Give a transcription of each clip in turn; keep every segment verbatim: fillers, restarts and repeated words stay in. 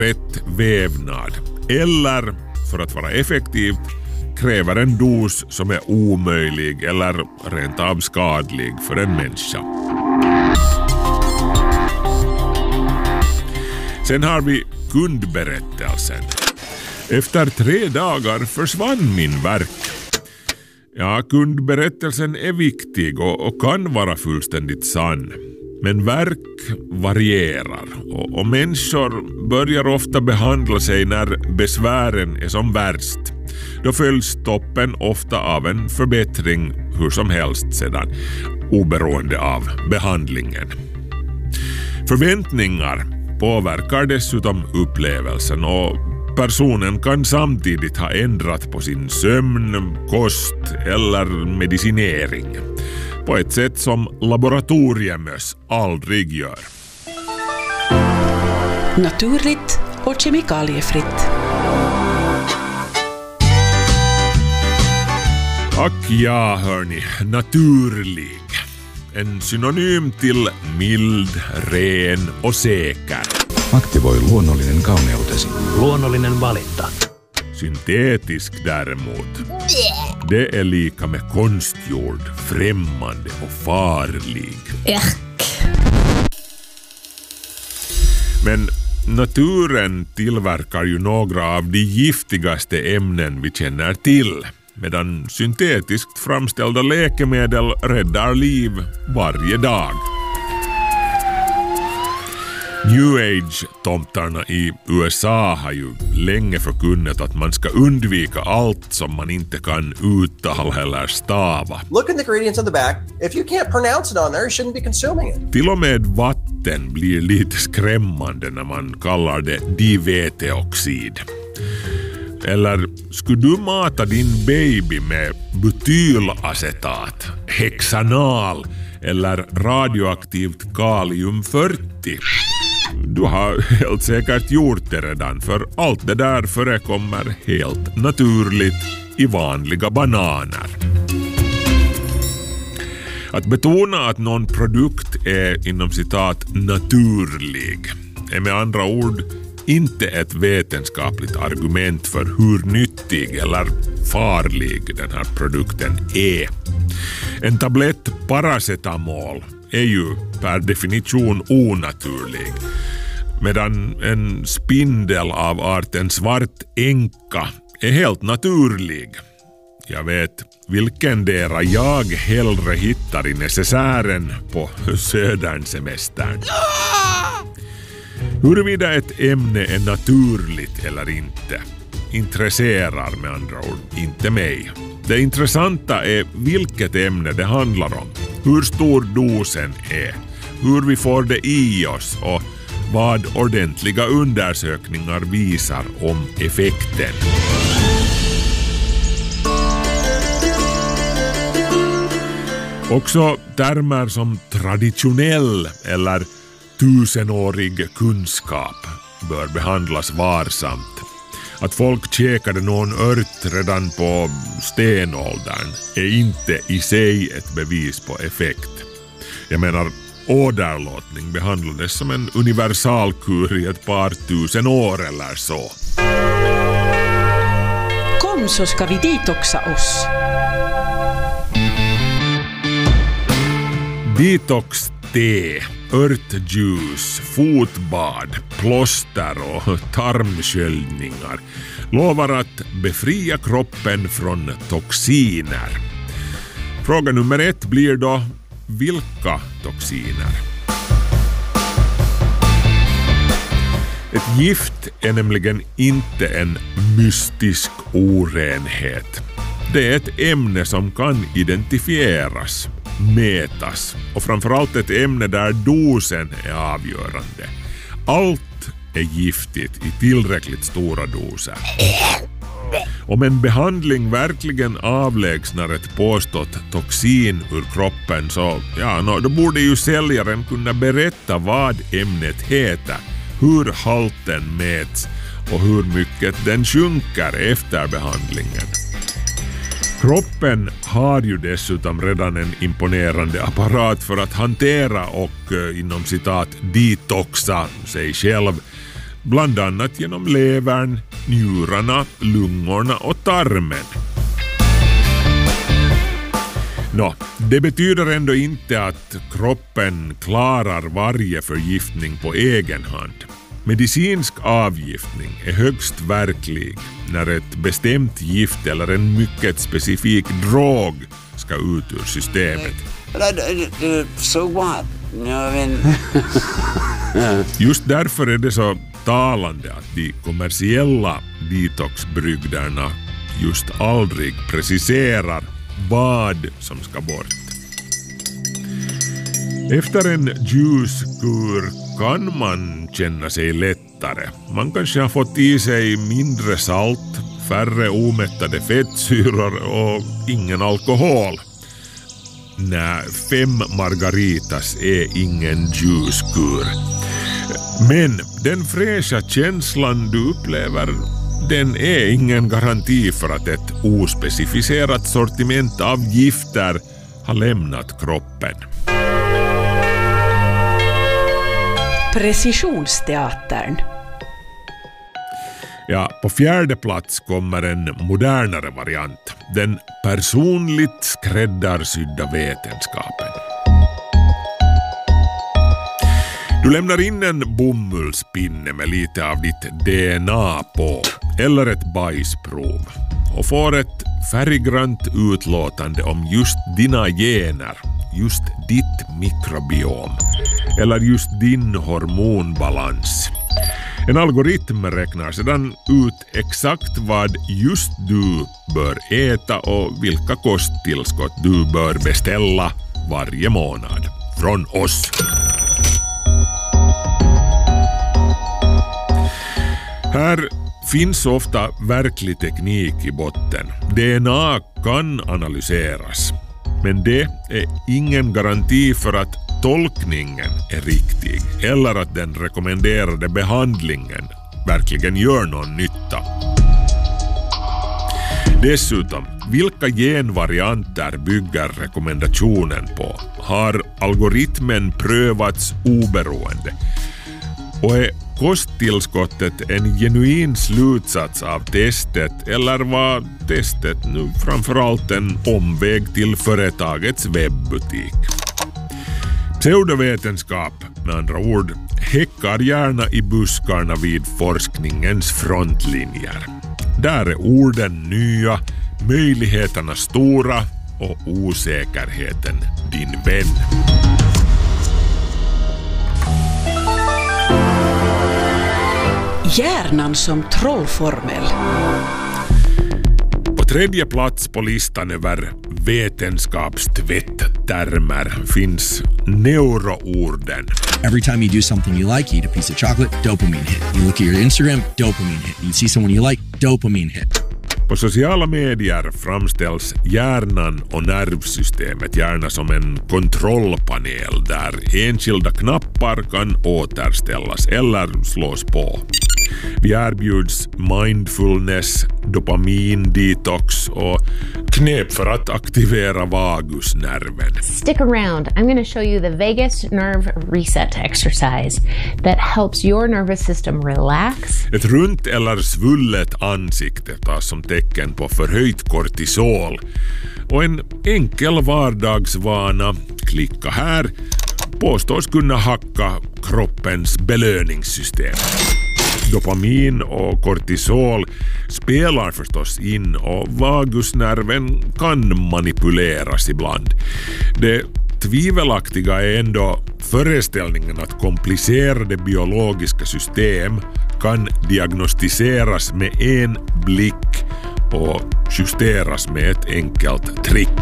rätt vävnad. Eller, för att vara effektivt, kräver en dos som är omöjlig eller rent av skadlig för en människa. Sen har vi kundberättelsen. Efter tre dagar försvann min verk. Ja, kundberättelsen är viktig och, och kan vara fullständigt sann. Men verk varierar och, och människor börjar ofta behandla sig när besvären är som värst. Då följs toppen ofta av en förbättring hur som helst sedan, oberoende av behandlingen. Förväntningar påverkar dessutom upplevelsen och personen kan samtidigt ha ändrat på sin sömn, kost eller medicinering på ett sätt som laboratoriemöss aldrig gör. Naturligt och kemikaliefritt. Ack ja, hörni, naturlig. En synonym till mild, ren och säker. Aktivoi luonnollinen kauneutesi. Luonnollinen valinta. Syntetisk däremot. Det är lika med konstgjord, främmande och farlig. Äck. Men naturen tillverkar ju några av de giftigaste ämnen vi känner till, medan syntetiskt framställda läkemedel räddar liv varje dag. New Age-tomtarna i U S A har ju länge förkunnat att man ska undvika allt som man inte kan uttala eller stava. Look at the ingredients on the back. If you can't pronounce it on there, you shouldn't be consuming it. Till och med vatten blir lite skrämmande när man kallar det diveteoxid. Eller skulle du mata din baby med butylacetat, hexanal eller radioaktivt kalium fyrtio? Du har helt säkert gjort det redan, för allt det där förekommer helt naturligt i vanliga bananer. Att betona att någon produkt är inom citat naturlig är med andra ord inte ett vetenskapligt argument för hur nyttig eller farlig den här produkten är. En tablett paracetamol är ju per definition onaturlig, medan en spindel av arten svart änka är helt naturlig. Jag vet vilken dera jag hellre hittar i necessären på södernsemestern. Huruvida ett ämne är naturligt eller inte intresserar med andra ord inte mig. Det intressanta är vilket ämne det handlar om, hur stor dosen är, hur vi får det i oss och vad ordentliga undersökningar visar om effekten. Också termer som traditionell eller tusenårig kunskap bör behandlas varsamt. Att folk käkade någon ört redan på stenåldern är inte i sig ett bevis på effekt. Jag menar, åderlåtning behandlades som en universalkur i ett par tusen år eller så. Kom så ska vi detoxa oss. Detox-te, örtljus, fotbad, plåster och tarmsköljningar lovar att befria kroppen från toxiner. Fråga nummer ett blir då, vilka toxiner? Ett gift är nämligen inte en mystisk orenhet. Det är ett ämne som kan identifieras, mätas och framförallt ett ämne där dosen är avgörande. Allt är giftigt i tillräckligt stora doser. Om en behandling verkligen avlägsnar ett påstått toxin ur kroppen så ja, no, då borde ju säljaren kunna berätta vad ämnet heter, hur halten mäts och hur mycket den sjunker efter behandlingen. Kroppen har ju dessutom redan en imponerande apparat för att hantera och inom citat detoxa sig själv. bland annat genom levern, njurarna, lungorna och tarmen. Nå, det betyder ändå inte att kroppen klarar varje förgiftning på egen hand. Medicinsk avgiftning är högst verklig när ett bestämt gift eller en mycket specifik drog ska ut ur systemet. So what? No, I mean... Just därför är det så talande att de kommersiella detoxbrygderna just aldrig preciserar vad som ska bort. Efter en ljuskur kan man känna sig lättare. Man kanske har fått i sig mindre salt, färre omättade fettsyror och ingen alkohol. Nej, fem margaritas är ingen ljuskur. Men den fräscha känslan du upplever, den är ingen garanti för att ett ospecificerat sortiment av gifter har lämnat kroppen. Precisionsteatern. Ja, på fjärde plats kommer en modernare variant. Den personligt skräddarsydda vetenskapen. Du lämnar in en bomullspinne med lite av ditt D N A på, eller ett bajsprov, och får ett färggrönt utlåtande om just dina gener, just ditt mikrobiom, eller just din hormonbalans. En algoritm räknar sedan ut exakt vad just du bör äta och vilka kosttillskott du bör beställa varje månad från oss. Här finns ofta verklig teknik i botten. D N A kan analyseras, men det är ingen garanti för att tolkningen är riktig eller att den rekommenderade behandlingen verkligen gör någon nytta. Dessutom, vilka genvarianter bygger rekommendationen på? Har algoritmen prövats oberoende? Och är kosttillskottet en genuin slutsats av testet, eller var testet nu framförallt en omväg till företagets webbutik? Pseudovetenskap, med andra ord, häckar gärna i buskarna vid forskningens frontlinjer. Där är orden nya, möjligheterna stora och osäkerheten din vän. Hjärnan som trollformel. På tredje plats på listan över vetenskapstvätttermer finns neuroorden. Every time you do something you like, you eat a piece of chocolate, dopamine hit. You look at your Instagram, dopamine hit. You see someone you like, dopamine hit. På sociala medier framställs hjärnan och nervsystemet gärna som en kontrollpanel där enskilda knappar kan återställas eller slås på. Vi erbjuds mindfulness, dopamin-detox och knep för att aktivera vagusnerven. Stick around. I'm going to show you the vagus nerve reset exercise that helps your nervous system relax. Ett runt eller svullet ansikte tas som tecken på förhöjt kortisol. Och en enkel vardagsvana, klicka här, påstås kunna hacka kroppens belöningssystem. Dopamin och kortisol spelar förstås in och vagusnerven kan manipuleras ibland. Det tvivelaktiga är ändå föreställningen att komplicerade biologiska system kan diagnostiseras med en blick och justeras med ett enkelt trick.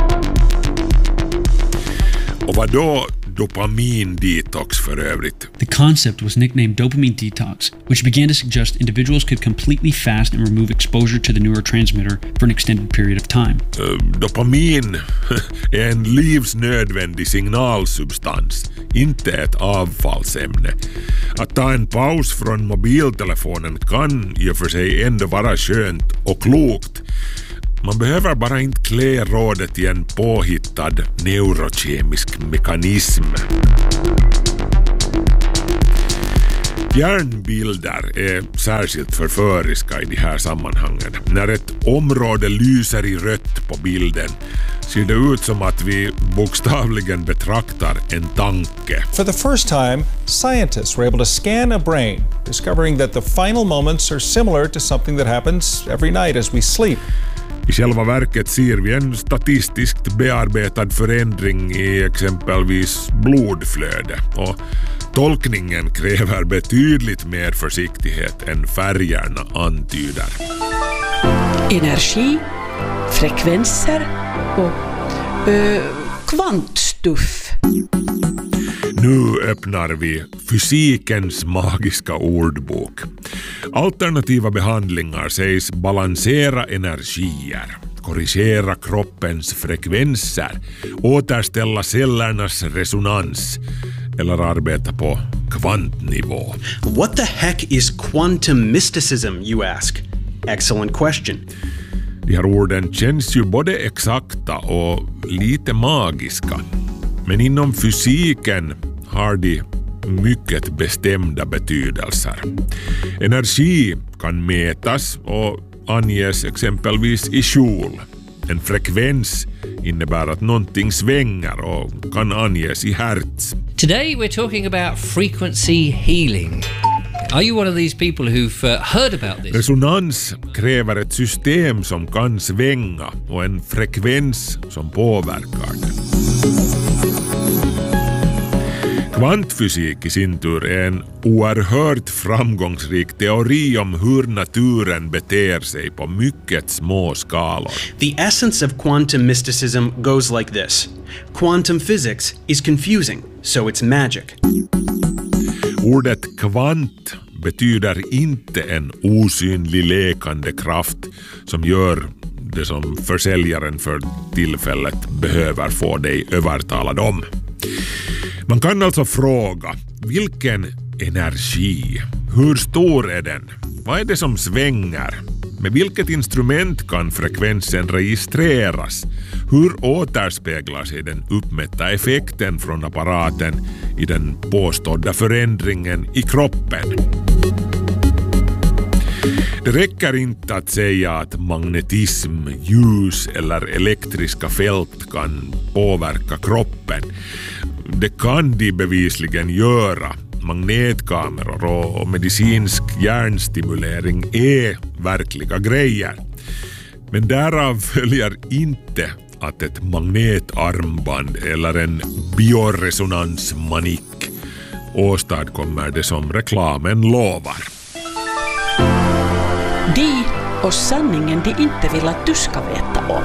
Och vad då dopamin-detox för övrigt? The concept was nicknamed dopamine detox, which began to suggest individuals could completely fast and remove exposure to the neurotransmitter for an extended period of time. Uh, dopamin är en livsnödvändig signalsubstans, inte ett avfallsämne. Att ta en paus från mobiltelefonen kan i och för sig ändå vara skönt och klokt. Man behöver bara inte klä rådet i en påhittad neurokemisk mekanism. Fjärnbilder är särskilt förföriska i de här sammanhangen. När ett område lyser i rött på bilden ser det ut som att vi bokstavligen betraktar en tanke. For the first time, scientists were able to scan a brain, discovering that the final moments are similar to something that happens every night as we sleep. I själva verket ser vi en statistiskt bearbetad förändring i exempelvis blodflöde, och tolkningen kräver betydligt mer försiktighet än färgerna antyder. Energi, frekvenser och ö, kvantstuff. Nu öppnar vi fysikens magiska ordbok. Alternativa behandlingar sägs balansera energier, korrigera kroppens frekvenser, återställa cellernas resonans eller arbeta på kvantnivå. What the heck is quantum mysticism, you ask? Excellent question. De här orden känns ju både exakta och lite magiska. Men inom fysiken har de mycket bestämda betydelser. Energi kan mätas och anges exempelvis i joule. En frekvens innebär att någonting svänger och kan anges i hertz. Today we're talking about frequency healing. Are you one of these people who've uh, heard about this? Resonans kräver ett system som kan svänga och en frekvens som påverkar det. Kvantfysik i sin tur är en oerhört framgångsrik teori om hur naturen beter sig på mycket små skalor. The essence of quantum mysticism goes like this. Quantum physics is confusing, so it's magic. Ordet kvant betyder inte en osynlig lekande kraft som gör det som försäljaren för tillfället behöver få dig övertalad om. Man kan alltså fråga, vilken energi? Hur stor är den? Vad är det som svänger? Med vilket instrument kan frekvensen registreras? Hur återspeglar sig den uppmätta effekten från apparaten i den påstådda förändringen i kroppen? Det räcker inte att säga att magnetism, ljus eller elektriska fält kan påverka kroppen. Det kan de bevisligen göra. Magnetkameror och medicinsk hjärnstimulering är verkliga grejer. Men därav följer inte att ett magnetarmband eller en bioresonansmanik åstadkommer det som reklamen lovar. De och sanningen de inte vill att du ska veta om.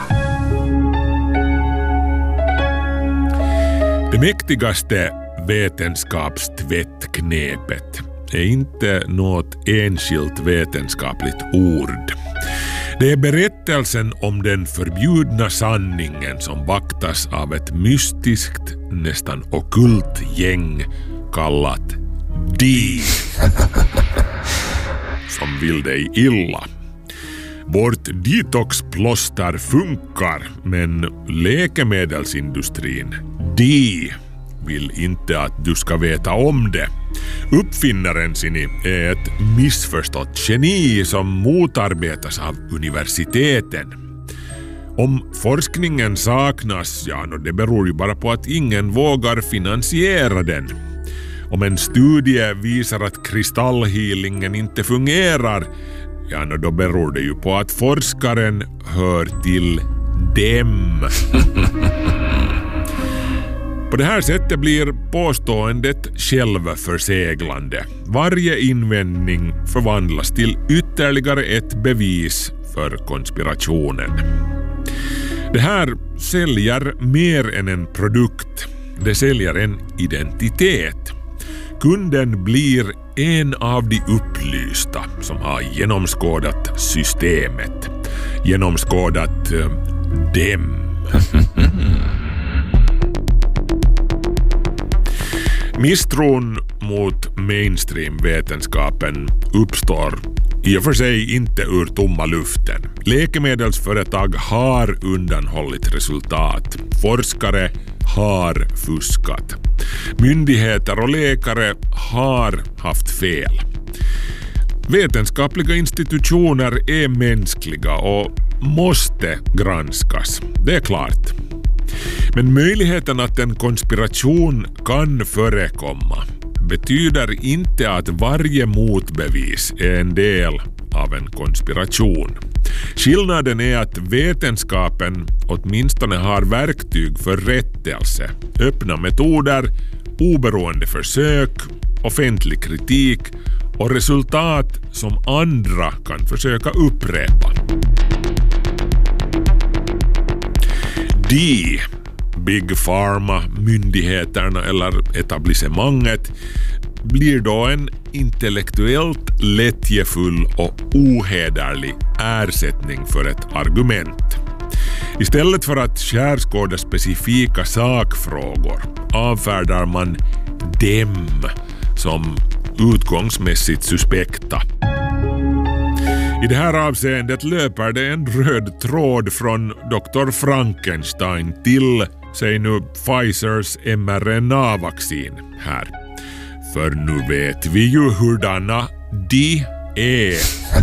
Det mäktigaste vetenskapstvättknepet är inte något enskilt vetenskapligt ord. Det är berättelsen om den förbjudna sanningen som vaktas av ett mystiskt, nästan ockult gäng kallat D. Som vill dig illa. Vårt detoxplåster funkar, men läkemedelsindustrin, de vill inte att du ska veta om det. Uppfinnaren Sini är ett missförstått geni som motarbetas av universiteten. Om forskningen saknas, ja, no, det beror ju bara på att ingen vågar finansiera den. Om en studie visar att kristallhealingen inte fungerar, ja, no, då beror det ju på att forskaren hör till dem. På det här sättet blir påståendet självförseglande. Varje invändning förvandlas till ytterligare ett bevis för konspirationen. Det här säljer mer än en produkt. Det säljer en identitet. Kunden blir en av de upplysta som har genomskådat systemet. Genomskådat uh, dem. Misstron mot mainstream-vetenskapen uppstår i och för sig inte ur tomma luften. Läkemedelsföretag har undanhållit resultat. Forskare har fuskat. Myndigheter och läkare har haft fel. Vetenskapliga institutioner är mänskliga och måste granskas. Det är klart. Men möjligheten att en konspiration kan förekomma betyder inte att varje motbevis är en del av en konspiration. Skillnaden är att vetenskapen åtminstone har verktyg för rättelse, öppna metoder, oberoende försök, offentlig kritik och resultat som andra kan försöka upprepa. De Big Pharma, myndigheterna eller etablissemanget blir då en intellektuellt lättjefull och ohederlig ersättning för ett argument. Istället för att skärskåda specifika sakfrågor avfärdar man dem som utgångsmässigt suspekta. I det här avseendet löper det en röd tråd från doktor Frankenstein till, säg nu, Pfizers mRNA-vaccin här. För nu vet vi ju hurdana de är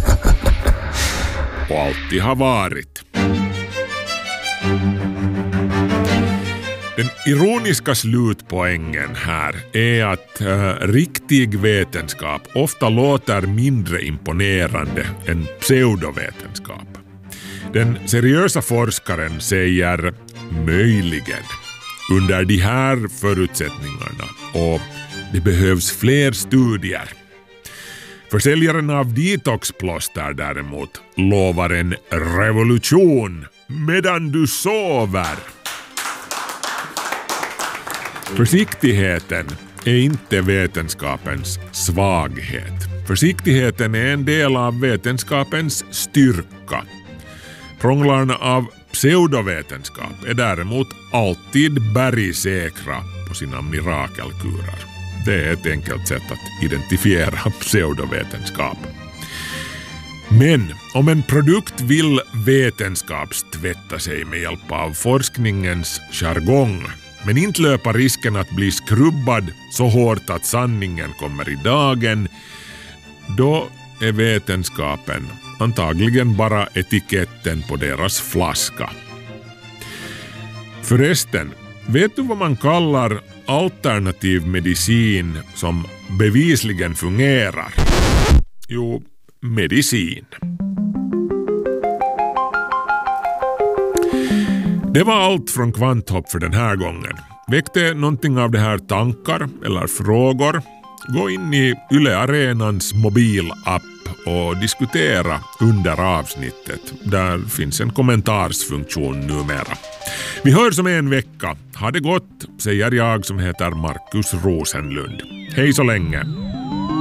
och alltid har varit. Den ironiska slutpoängen här är att äh, riktig vetenskap ofta låter mindre imponerande än pseudovetenskap. Den seriösa forskaren säger möjligen under de här förutsättningarna och det behövs fler studier. Försäljaren av detoxplåster däremot lovar en revolution medan du sover. Försiktigheten är inte vetenskapens svaghet. Försiktigheten är en del av vetenskapens styrka. Prånglarna av pseudovetenskap är däremot alltid bergsäkra på sina mirakelkurer. Det är ett enkelt sätt att identifiera pseudovetenskap. Men om en produkt vill vetenskapstvätta sig med hjälp av forskningens jargong, men inte löpa risken att bli skrubbad så hårt att sanningen kommer i dagen, då är vetenskapen antagligen bara etiketten på deras flaska. Förresten, vet du vad man kallar alternativ medicin som bevisligen fungerar? Jo, medicin. Det var allt från Kvanthopp för den här gången. Väckte någonting av det här tankar eller frågor? Gå in i Yle Arenans mobilapp och diskutera under avsnittet. Där finns en kommentarsfunktion numera. Vi hörs om en vecka. Ha det gott, säger jag som heter Markus Rosenlund. Hej så länge!